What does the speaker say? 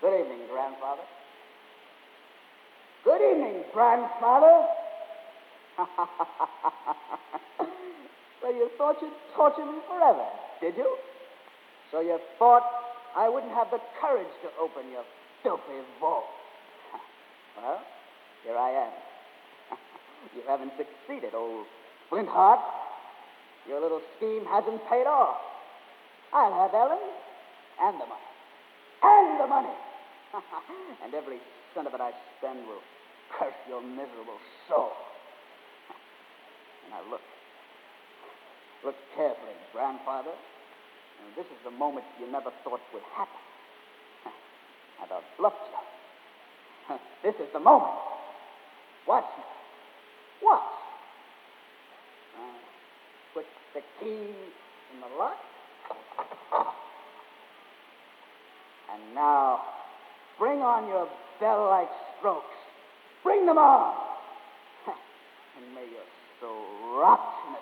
Good evening, grandfather. Good evening, grandfather. So you thought you'd torture me forever, did you? So you thought I wouldn't have the courage to open your filthy vault. Well, here I am. You haven't succeeded, old Flintheart. Your little scheme hasn't paid off. I'll have Ellen and the money. And the money. And every cent of it I spend will curse your miserable soul. Now look. Look carefully, grandfather. And this is the moment you never thought would happen. I've outbluffed you. This is the moment. Watch me. Watch. Put the key in the lock. And now, bring on your bell-like strokes. Bring them on. And may your soul rot in a